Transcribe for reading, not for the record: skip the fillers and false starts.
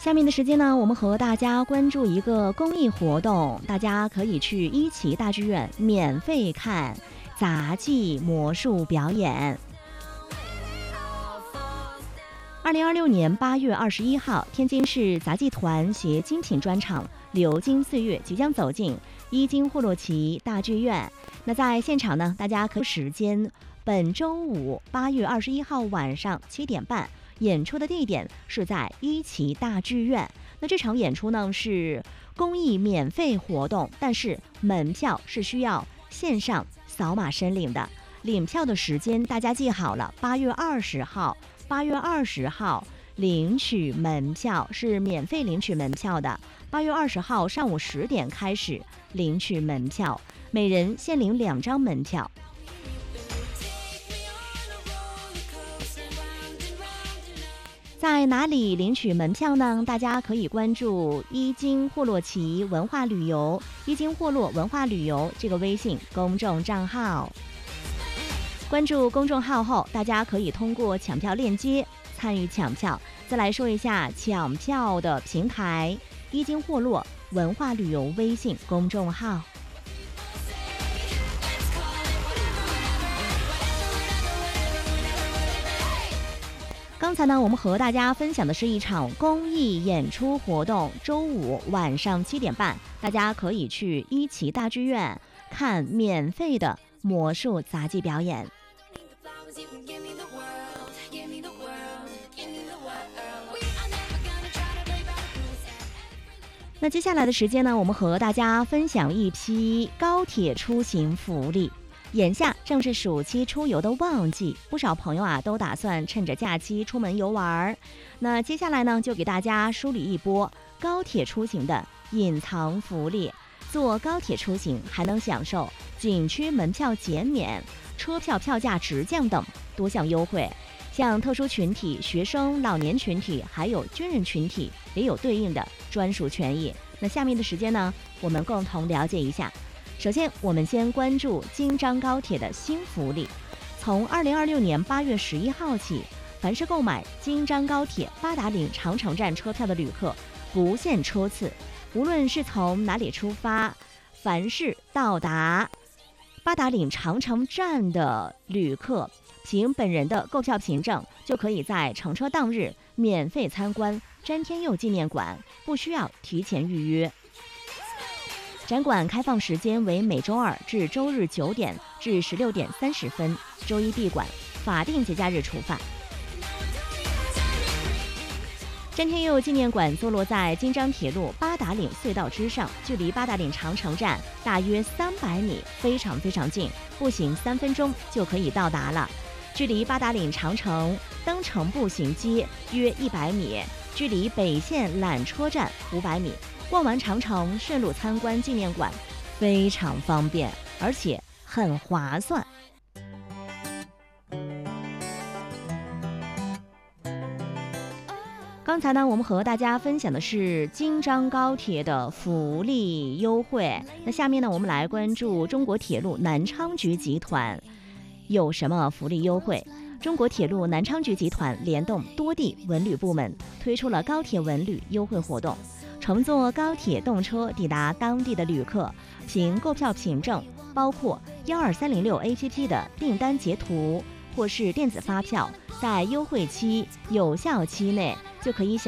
下面的时间呢，我们和大家关注一个公益活动，大家可以去一期大剧院免费看杂技魔术表演。2026年8月21号，天津市杂技团携精品专场《流金岁月》即将走进伊金霍洛奇大剧院。那在现场呢，大家可以时间本周五8月21号晚上7点半，演出的地点是在一期大剧院。那这场演出呢是公益免费活动，但是门票是需要线上扫码申领的。领票的时间大家记好了，8月20号。8月20号领取门票，是免费领取门票的。8月20号上午10点开始领取门票，每人限领2张门票。在哪里领取门票呢？大家可以关注伊金霍洛奇文化旅游、伊金霍洛文化旅游这个微信公众账号。关注公众号后，大家可以通过抢票链接参与抢票。再来说一下抢票的平台：伊金霍洛文化旅游微信公众号。刚才呢，我们和大家分享的是一场公益演出活动，周五晚上7点半，大家可以去一期大剧院看免费的魔术杂技表演。那接下来的时间呢，我们和大家分享一批高铁出行福利。眼下正是暑期出游的旺季，不少朋友都打算趁着假期出门游玩。那接下来呢，就给大家梳理一波高铁出行的隐藏福利。坐高铁出行还能享受景区门票减免、车票票价直降等多项优惠。像特殊群体、学生、老年群体还有军人群体也有对应的专属权益。那下面的时间呢，我们共同了解一下。首先，我们先关注京张高铁的新福利。从2026年8月11号起，凡是购买京张高铁八达岭长城站车票的旅客，不限车次，无论是从哪里出发，凡是到达八达岭长城站的旅客，凭本人的购票凭证，就可以在乘车当日免费参观詹天佑纪念馆，不需要提前预约。展馆开放时间为每周二至周日9点至16点30分，周一闭馆，法定节假日除外。詹天佑纪念馆坐落在京张铁路八达岭隧道之上，距离八达岭长城站大约300米，非常近，步行3分钟就可以到达了。距离八达岭长城登城步行街约100米，距离北线缆车站500米。逛完长城，顺路参观纪念馆，非常方便，而且很划算。刚才呢，我们和大家分享的是京张高铁的福利优惠。那下面呢，我们来关注中国铁路南昌局集团有什么福利优惠。中国铁路南昌局集团联动多地文旅部门，推出了高铁文旅优惠活动。乘坐高铁动车抵达当地的旅客，凭购票凭证，包括12306 APP 的订单截图或是电子发票，在优惠期有效期内就可以享